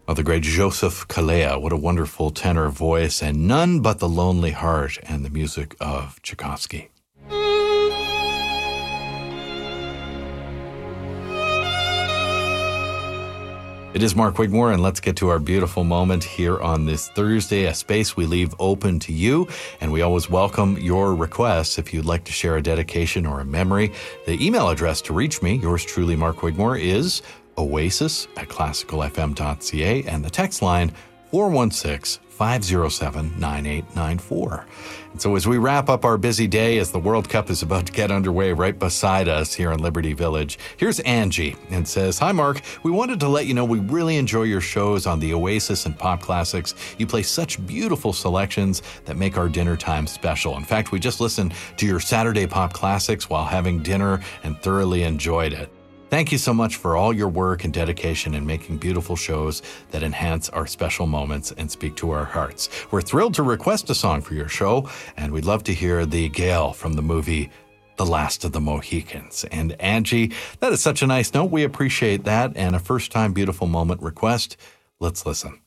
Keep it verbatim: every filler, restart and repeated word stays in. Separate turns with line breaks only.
Oh, the great Joseph Calleja. What a wonderful tenor voice, and None But the Lonely Heart, and the music of Tchaikovsky. It is Mark Wigmore, and let's get to our beautiful moment here on this Thursday, a space we leave open to you, and we always welcome your requests. If you'd like to share a dedication or a memory, the email address to reach me, yours truly, Mark Wigmore, is oasis at classical f m dot c a, and the text line four one six, five zero seven, nine eight nine four. And so as we wrap up our busy day, as the World Cup is about to get underway right beside us here in Liberty Village, here's Angie and says, "Hi, Mark. We wanted to let you know we really enjoy your shows on the Oasis and Pop Classics. You play such beautiful selections that make our dinner time special. In fact, we just listened to your Saturday Pop Classics while having dinner and thoroughly enjoyed it. Thank you so much for all your work and dedication in making beautiful shows that enhance our special moments and speak to our hearts. We're thrilled to request a song for your show, and we'd love to hear the Gale from the movie The Last of the Mohicans." And Angie, that is such a nice note. We appreciate that, and a first-time beautiful moment request. Let's listen.